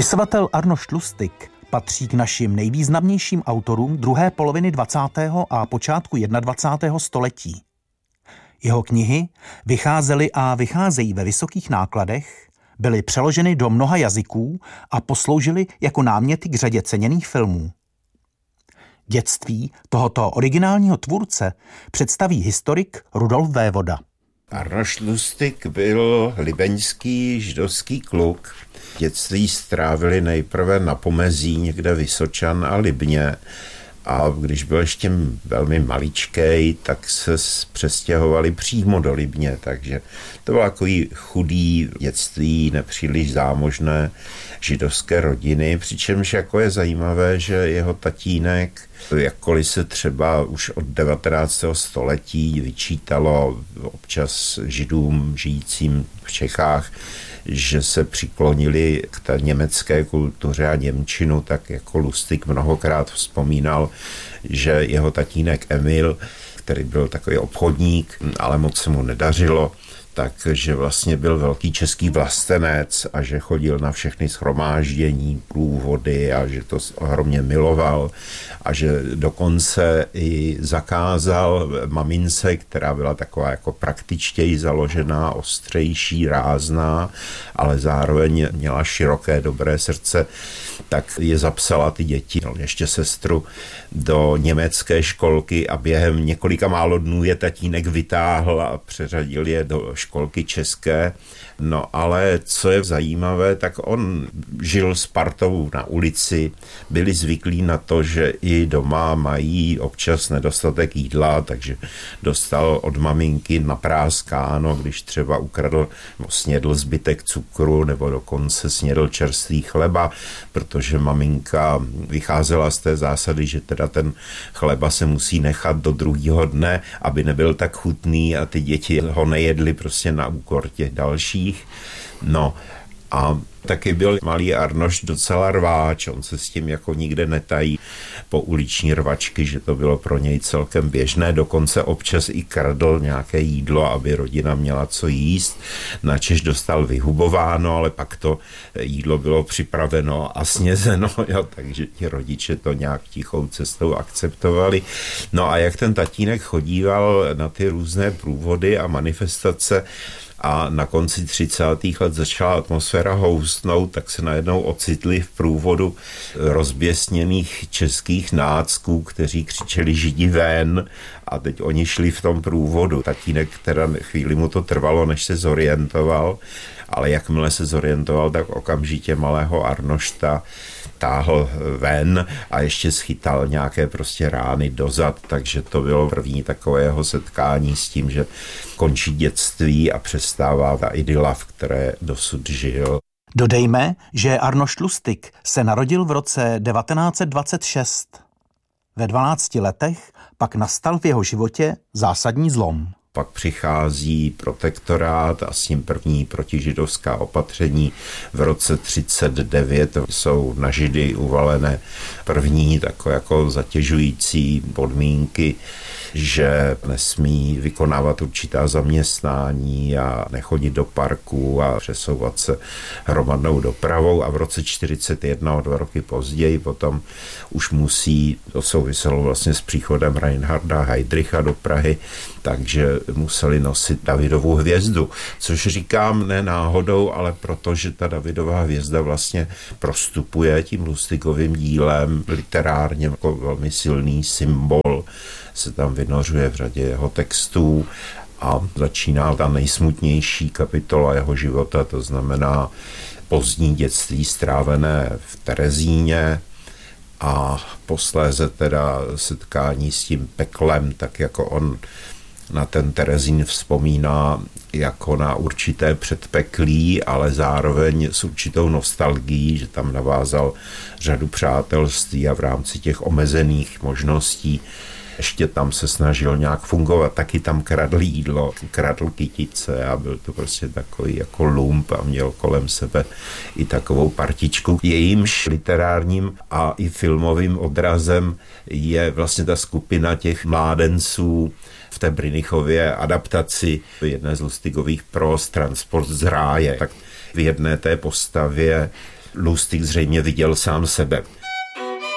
Spisovatel Arnošt Lustig patří k našim nejvýznamnějším autorům druhé poloviny 20. a počátku 21. století. Jeho knihy vycházely a vycházejí ve vysokých nákladech, byly přeloženy do mnoha jazyků a posloužily jako náměty k řadě ceněných filmů. Dětství tohoto originálního tvůrce představí historik Rudolf Vévoda. Arnošt Lustig byl libeňský židovský kluk. Dětství strávili nejprve na pomezí někde Vysočan a Libně. A když byl ještě velmi maličkej, tak se přestěhovali přímo do Libně, takže to bylo takový chudý dětství, nepříliš zámožné židovské rodiny, přičemž jako je zajímavé, že jeho tatínek, jakkoliv se třeba už od 19. století vyčítalo občas židům žijícím v Čechách, že se přiklonili k té německé kultuře a němčinu, tak jako Lustig mnohokrát vzpomínal, že jeho tatínek Emil, který byl takový obchodník, ale moc se mu nedařilo, takže vlastně byl velký český vlastenec a že chodil na všechny shromáždění, průvody a že to ohromně miloval a že dokonce i zakázal mamince, která byla taková jako praktičtěji založená, ostřejší, rázná, ale zároveň měla široké, dobré srdce, tak je zapsala ty děti, ještě sestru, do německé školky a během několika málo dnů je tatínek vytáhl a přeřadil je do školky české. No ale co je zajímavé, tak on žil s partou na ulici, byli zvyklí na to, že i doma mají občas nedostatek jídla, takže dostal od maminky napráskáno, když třeba ukradl, snědl zbytek cukru nebo dokonce snědl čerstvý chleba, protože maminka vycházela z té zásady, že teda ten chleba se musí nechat do druhého dne, aby nebyl tak chutný a ty děti ho nejedly prostě na úkor těch dalších. No a taky byl malý Arnošt docela rváč, on se s tím jako nikde netají po uliční rvačky, že to bylo pro něj celkem běžné, dokonce občas i kradl nějaké jídlo, aby rodina měla co jíst, načež dostal vyhubováno, ale pak to jídlo bylo připraveno a snězeno, jo, takže ti rodiče to nějak tichou cestou akceptovali. No a jak ten tatínek chodíval na ty různé průvody a manifestace, a na konci 30. let začala atmosféra houstnout, tak se najednou ocitli v průvodu rozběsněných českých nácků, kteří křičeli Židi ven a teď oni šli v tom průvodu. Tatínek teda chvíli mu to trvalo, než se zorientoval, ale jakmile se zorientoval, tak okamžitě malého Arnošta táhl ven a ještě schytal nějaké prostě rány dozad, takže to bylo první takové jeho setkání s tím, že končí dětství a přestává ta idyla, v které dosud žil. Dodejme, že Arnošt Lustig se narodil v roce 1926. Ve 12 letech pak nastal v jeho životě zásadní zlom. Pak přichází protektorát a s ním první protižidovská opatření. V roce 39 jsou na Židy uvalené první takové jako zatěžující podmínky, že nesmí vykonávat určitá zaměstnání a nechodit do parku a přesouvat se hromadnou dopravou a v roce 41 o 2 roky později potom už musí, to souviselo vlastně s příchodem Reinharda Heydricha do Prahy, takže museli nosit Davidovu hvězdu, což říkám ne náhodou, ale protože ta Davidova hvězda vlastně prostupuje tím Lustigovým dílem literárně jako velmi silný symbol, se tam vynořuje v řadě jeho textů a začíná ta nejsmutnější kapitola jeho života, to znamená pozdní dětství strávené v Terezíně a posléze teda setkání s tím peklem, tak jako on na ten Terezín vzpomíná jako na určité předpeklí, ale zároveň s určitou nostalgií, že tam navázal řadu přátelství a v rámci těch omezených možností ještě tam se snažil nějak fungovat, taky tam kradl jídlo, kradl kytice a byl to prostě takový jako lump a měl kolem sebe i takovou partičku. Jejímž literárním a i filmovým odrazem je vlastně ta skupina těch mládenců v té Brynichově adaptaci jedné z Lustigových pros Transport z ráje. Tak v jedné té postavě Lustig zřejmě viděl sám sebe.